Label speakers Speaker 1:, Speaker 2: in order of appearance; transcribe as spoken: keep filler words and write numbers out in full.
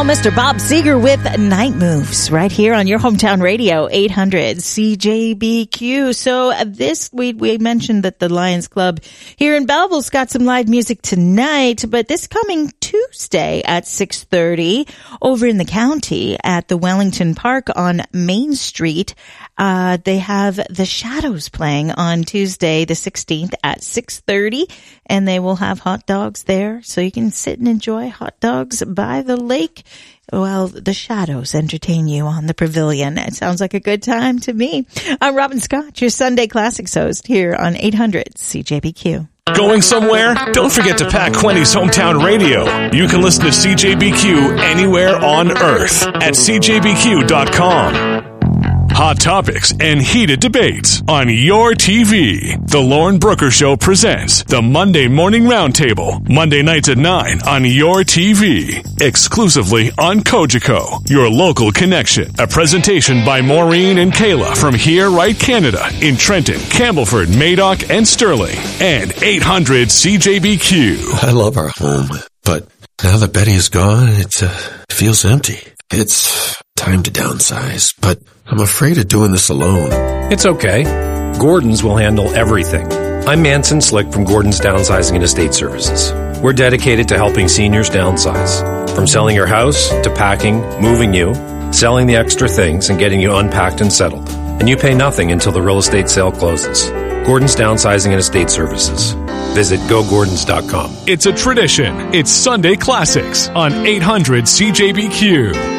Speaker 1: Mister Bob Seger with Night Moves right here on your hometown radio, eight hundred C J B Q. So uh, this, we, we mentioned that the Lions Club here in Belleville's got some live music tonight, but this coming Tuesday at six thirty over in the county at the Wellington Park on Main Street, uh, they have The Shadows playing on Tuesday the sixteenth at six thirty, and they will have hot dogs there, so you can sit and enjoy hot dogs by the lake while The Shadows entertain you on the pavilion. It sounds like a good time to me. I'm Robin Scott, your Sunday Classics host here on eight hundred C J B Q.
Speaker 2: Going somewhere? Don't forget to pack Quenny's Hometown Radio. You can listen to C J B Q anywhere on Earth at C J B Q dot com. Hot topics and heated debates on your T V. The Lauren Brooker Show presents the Monday Morning Roundtable, Monday nights at nine on your T V. Exclusively on Kojiko, your local connection. A presentation by Maureen and Kayla from Here Right Canada in Trenton, Campbellford, Madoc, and Sterling. And eight hundred C J B Q.
Speaker 3: I love our home, but now that Betty is gone, it, uh, it feels empty. It's time to downsize, but I'm afraid of doing this alone.
Speaker 4: It's okay. Gordon's will handle everything. I'm Manson Slick from Gordon's Downsizing and Estate Services. We're dedicated to helping seniors downsize. From selling your house to packing, moving you, selling the extra things, and getting you unpacked and settled. And you pay nothing until the real estate sale closes. Gordon's Downsizing and Estate Services. Visit go gordons dot com.
Speaker 2: It's a tradition. It's Sunday Classics on eight hundred C J B Q.